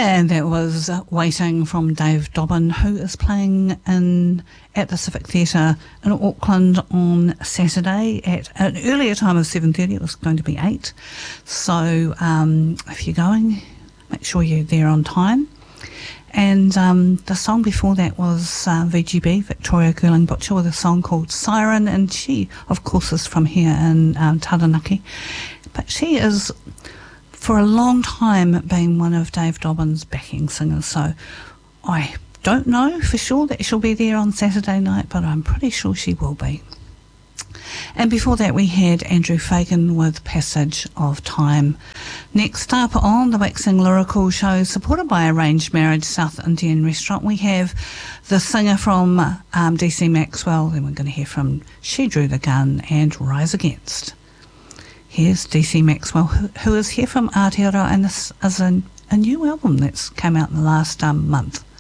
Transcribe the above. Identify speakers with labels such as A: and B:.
A: And that was Waiting from Dave Dobbin, who is playing at the Civic Theatre in Auckland on Saturday at an earlier time of 7:30. It was going to be 8. So if you're going, make sure you're there on time. And the song before that was VGB, Victoria Girling Butcher, with a song called Siren, and she, of course, is from here in Taranaki. But she is, for a long time, been one of Dave Dobbin's backing singers, so I don't know for sure that she'll be there on Saturday night, but I'm pretty sure she will be. And before that we had Andrew Fagan with Passage of Time. Next up on the Waxing Lyrical Show, supported by Arranged Marriage South Indian Restaurant, we have the singer from DC Maxwell, then we're going to hear from She Drew the Gun and Rise Against. Here's DC Maxwell, who is here from Aotearoa, and this is a new album that's come out in the last month.